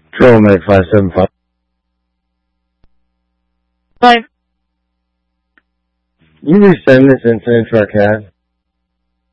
Control Meg 575. 5. You resend this incident to our CAD?